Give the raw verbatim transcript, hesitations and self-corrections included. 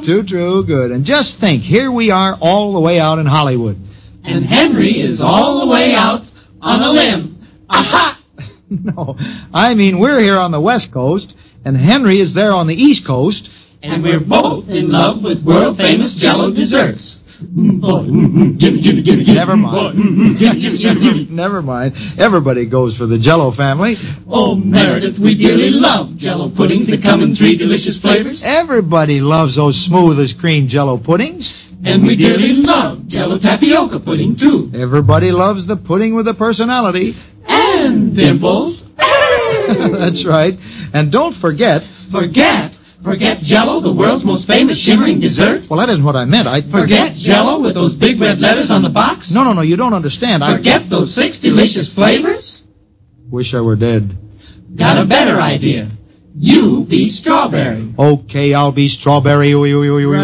Too true, good. And just think, here we are all the way out in Hollywood. And Henry is all the way out on a limb. Aha! No, I mean we're here on the West Coast, and Henry is there on the East Coast. And we're both in love with world-famous Jell-O desserts. Gimme, gimme, gimme, gimme. Never mind. Never mind. Everybody goes for the Jell-O family. Oh, Meredith, we dearly love Jell-O puddings that come in three delicious flavors. Everybody loves those smooth as cream Jell-O puddings. And we dearly love Jell-O tapioca pudding, too. Everybody loves the pudding with a personality. And dimples. That's right. And don't forget... Forget? Forget Jell-O, the world's most famous shimmering dessert? Well, that isn't what I meant. I Forget Jell-O with those big red letters on the box? No, no, no, you don't understand. Forget I... those six delicious flavors? Wish I were dead. Got a better idea. You be strawberry. Okay, I'll be strawberry.